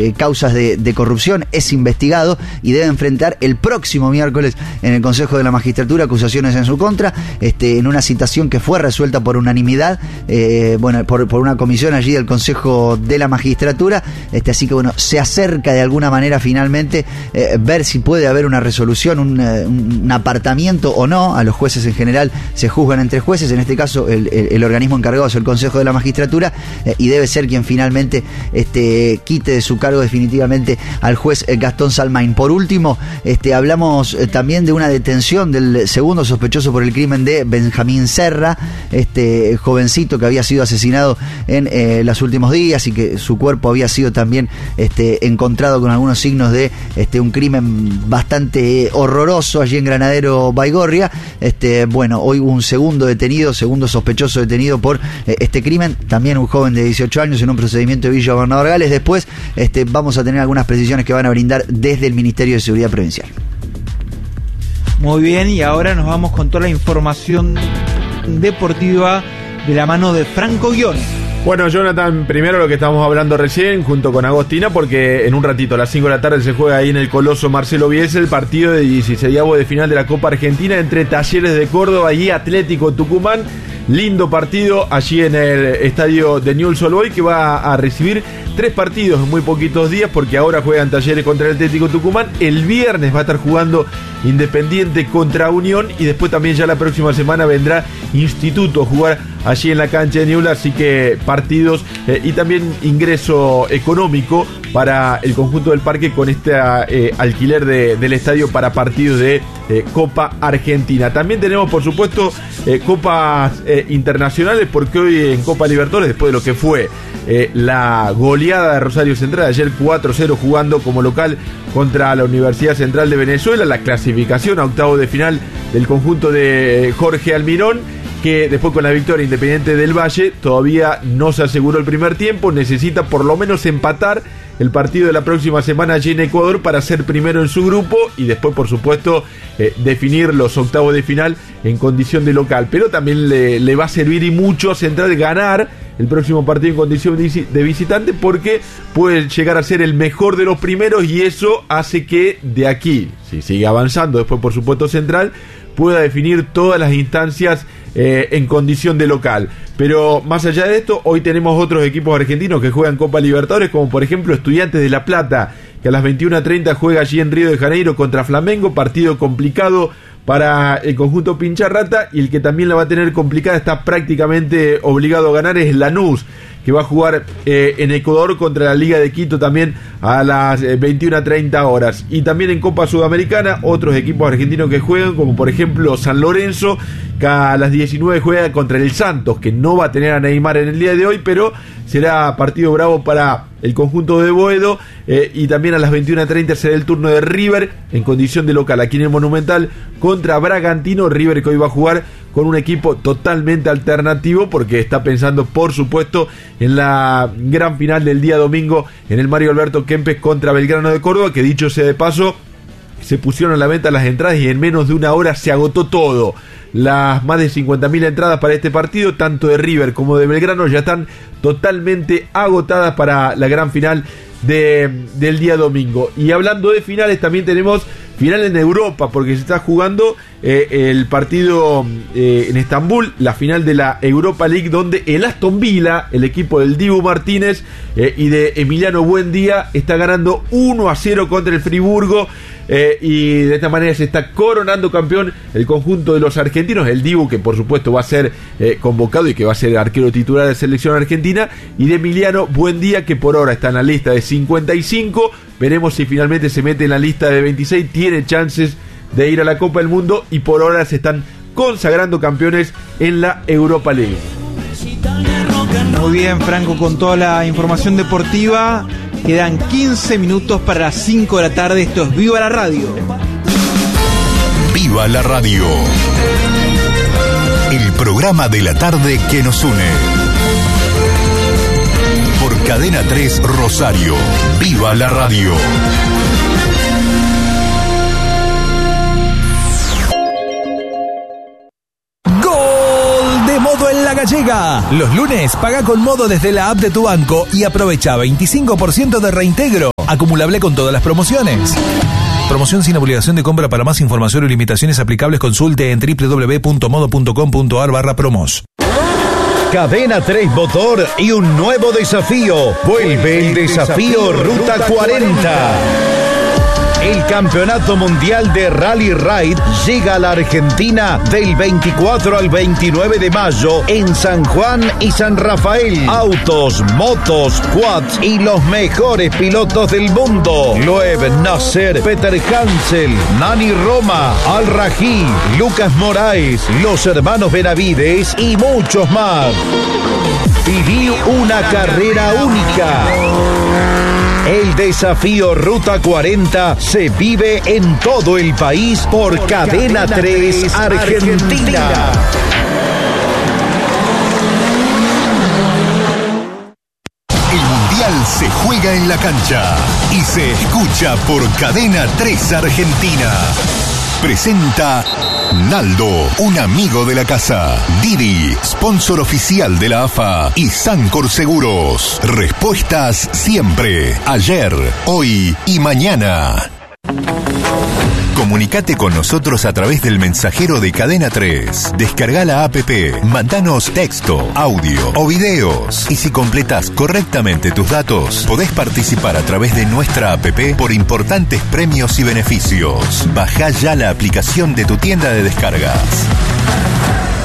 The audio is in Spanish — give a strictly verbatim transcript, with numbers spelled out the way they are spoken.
causas de, de corrupción, es investigado y debe enfrentar el próximo miércoles en el Consejo de la Magistratura acusaciones en su contra, este, en una citación que fue resuelta por unanimidad, eh, bueno, por, por una comisión allí del Consejo de la Magistratura, este, así que bueno, se acerca de alguna manera finalmente eh, ver si puede haber una resolución, un, un apartamiento o no. A los jueces en general se juzgan entre jueces, en este caso el, el, el organismo encargado es el Consejo de la Magistratura, eh, y debe ser quien finalmente este, quite de su cargo definitivamente al juez Gastón Salmaín. Por último, este, hablamos eh, también de una detención del segundo sospechoso por el crimen de Benjamín Serra, este jovencito que había sido asesinado en eh, los últimos días y que su cuerpo había sido también este, encontrado con algunos signos de este, un crimen bastante horroroso allí en Granadero Baigorria. Este, bueno, hoy hubo un segundo detenido, segundo sospechoso detenido por eh, este crimen, también un joven de dieciocho años en un procedimiento de Villa Gobernador Gales. Después Este, vamos a tener algunas precisiones que van a brindar desde el Ministerio de Seguridad Provincial. Muy bien, y ahora nos vamos con toda la información deportiva de la mano de Franco Guión. Bueno, Jonathan, primero lo que estábamos hablando recién, junto con Agostina, porque en un ratito, a las cinco de la tarde, se juega ahí en el Coloso Marcelo Bielsa el partido de dieciseisavo de final de la Copa Argentina entre Talleres de Córdoba y Atlético Tucumán. Lindo partido allí en el estadio de Newell's Old Boys, que va a recibir tres partidos en muy poquitos días, porque ahora juegan Talleres contra el Atlético Tucumán. El viernes va a estar jugando Independiente contra Unión, y después también ya la próxima semana vendrá Instituto a jugar allí en la cancha de Newell's. Así que partidos eh, y también ingreso económico para el conjunto del Parque con este eh, alquiler de, del estadio para partidos de eh, Copa Argentina. También tenemos, por supuesto, eh, copas eh, internacionales, porque hoy en Copa Libertadores, después de lo que fue eh, la goleada de Rosario Central ayer cuatro cero jugando como local contra la Universidad Central de Venezuela, la clasificación a octavos de final del conjunto de Jorge Almirón, que después con la victoria Independiente del Valle todavía no se aseguró el primer tiempo, necesita por lo menos empatar el partido de la próxima semana allí en Ecuador para ser primero en su grupo y después, por supuesto, eh, definir los octavos de final en condición de local. Pero también le, le va a servir y mucho a Central ganar el próximo partido en condición de visitante, porque puede llegar a ser el mejor de los primeros, y eso hace que de aquí, si sigue avanzando después, por supuesto, Central pueda definir todas las instancias eh, en condición de local. Pero más allá de esto, hoy tenemos otros equipos argentinos que juegan Copa Libertadores, como por ejemplo Estudiantes de La Plata, que a las veintiuna treinta juega allí en Río de Janeiro contra Flamengo, partido complicado para el conjunto Pincharrata, y el que también la va a tener complicada, está prácticamente obligado a ganar, es Lanús, que va a jugar eh, en Ecuador contra la Liga de Quito también a las eh, veintiuna treinta horas. Y también en Copa Sudamericana, otros equipos argentinos que juegan, como por ejemplo San Lorenzo, que a las diecinueve juega contra el Santos, que no va a tener a Neymar en el día de hoy, pero será partido bravo para el conjunto de Boedo. Eh, y también a las veintiuna treinta será el turno de River en condición de local aquí en el Monumental contra Bragantino. River que hoy va a jugar con un equipo totalmente alternativo, porque está pensando, por supuesto, en la gran final del día domingo en el Mario Alberto Kempes contra Belgrano de Córdoba, que dicho sea de paso, se pusieron a la venta las entradas y en menos de una hora se agotó todo. Las más de cincuenta mil entradas para este partido, tanto de River como de Belgrano, ya están totalmente agotadas para la gran final de, del día domingo. Y hablando de finales, también tenemos final en Europa, porque se está jugando eh, el partido eh, en Estambul, la final de la Europa League, donde el Aston Villa, el equipo del Dibu Martínez eh, y de Emiliano Buendía, está ganando uno a cero contra el Friburgo. Eh, y de esta manera se está coronando campeón el conjunto de los argentinos, el Dibu, que por supuesto va a ser eh, convocado y que va a ser arquero titular de selección argentina, y de Emiliano Buendía, que por ahora está en la lista de cincuenta y cinco. Veremos si finalmente se mete en la lista de veintiséis, tiene chances de ir a la Copa del Mundo, y por ahora se están consagrando campeones en la Europa League. Muy bien, Franco, con toda la información deportiva. Quedan quince minutos para las cinco de la tarde. Esto es Viva la Radio. Viva la Radio. El programa de la tarde que nos une. Por Cadena tres Rosario. Viva la Radio. Gallega. Los lunes paga con Modo desde la app de tu banco y aprovecha veinticinco por ciento de reintegro. acumulable con todas las promociones. Promoción sin obligación de compra. Para más información o limitaciones aplicables consulte en doble u doble u doble u punto modo punto com punto a r barra promos. Cadena tres Motor y un nuevo desafío. Vuelve el desafío Ruta cuarenta. El Campeonato Mundial de Rally Ride llega a la Argentina del veinticuatro al veintinueve de mayo en San Juan y San Rafael. Autos, motos, quads y los mejores pilotos del mundo. Loeb Nasser, Peter Hansel, Nani Roma, Al Rají, Lucas Moraes, los hermanos Benavides y muchos más. Viví una carrera única. El desafío Ruta cuarenta se vive en todo el país por, por Cadena, Cadena tres Argentina. Argentina. El Mundial se juega en la cancha y se escucha por Cadena tres Argentina. Presenta Naldo, un amigo de la casa. Didi, sponsor oficial de la A F A. Y Sancor Seguros. Respuestas siempre. Ayer, hoy y mañana. Comunicate con nosotros a través del mensajero de Cadena tres. Descarga la app, mandanos texto, audio o videos. Y si completas correctamente tus datos, podés participar a través de nuestra app por importantes premios y beneficios. Bajá ya la aplicación de tu tienda de descargas.